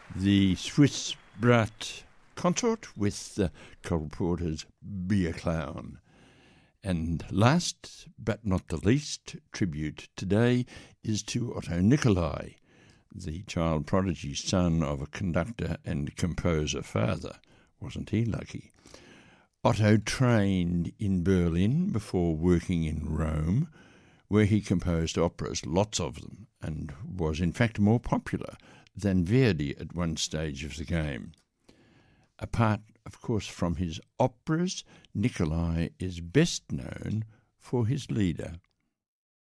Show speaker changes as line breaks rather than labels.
The Swiss Brat consort with Cole Porter's Be a Clown. And last but not the least, tribute today is to Otto Nicolai, the child prodigy son of a conductor and composer father. Wasn't he lucky? Otto trained in Berlin before working in Rome, where he composed operas, lots of them, and was in fact more popular than Verdi at one stage of the game. Apart, of course, from his operas, Nicolai is best known for his Lieder.